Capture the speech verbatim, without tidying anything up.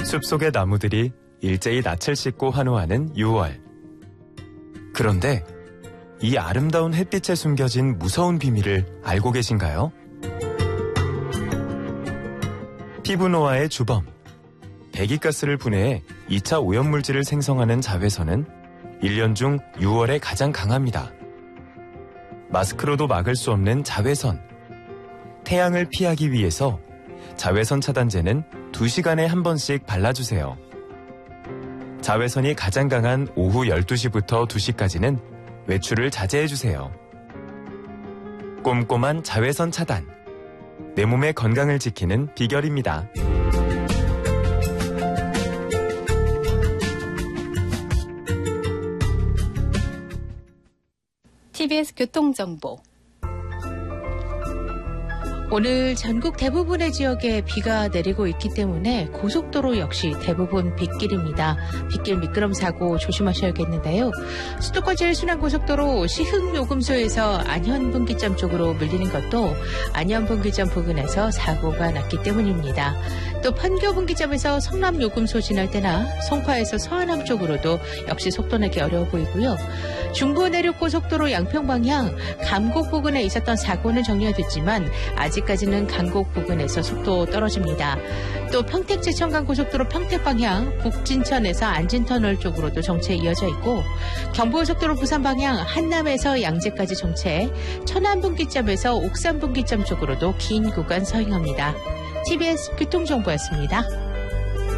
숲속의 나무들이 일제히 낯을 씻고 환호하는 유월. 그런데 이 아름다운 햇빛에 숨겨진 무서운 비밀을 알고 계신가요? 피부 노화의 주범, 배기가스를 분해해 이 차 오염물질을 생성하는 자외선은 일 년 중 유월에 가장 강합니다. 마스크로도 막을 수 없는 자외선. 태양을 피하기 위해서 자외선 차단제는 두 시간에 한 번씩 발라주세요. 자외선이 가장 강한 오후 열두 시부터 두 시까지는 외출을 자제해주세요. 꼼꼼한 자외선 차단. 내 몸의 건강을 지키는 비결입니다. 티비에스 교통정보. 오늘 전국 대부분의 지역에 비가 내리고 있기 때문에 고속도로 역시 대부분 빗길입니다. 빗길 미끄럼 사고 조심하셔야겠는데요. 수도권 제일순환고속도로 시흥요금소에서 안현분기점 쪽으로 밀리는 것도 안현분기점 부근에서 사고가 났기 때문입니다. 또 판교분기점에서 성남요금소 지날 때나 송파에서 서안암 쪽으로도 역시 속도 내기 어려워 보이고요. 중부내륙고속도로 양평방향 감곡 부근에 있었던 사고는 정리가 됐지만 아직까지는 강곡 부근에서 속도 떨어집니다. 또 평택제천간고속도로 평택방향 북진천에서 안진터널 쪽으로도 정체 이어져 있고, 경부고속도로 부산방향 한남에서 양재까지 정체, 천안분기점에서 옥산분기점 쪽으로도 긴 구간 서행합니다. 티비에스 교통정보였습니다.